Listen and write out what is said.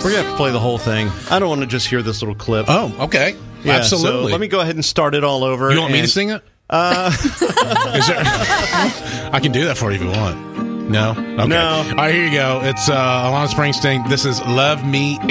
We're going to have to play the whole thing. I don't want to just hear this little clip. Oh, okay. Yeah, Absolutely. So let me go ahead and start it all over. You want me to sing it? I can do that for you if you want. No? Okay. No. All right, here you go. It's Alana Springsteen. This is Love Me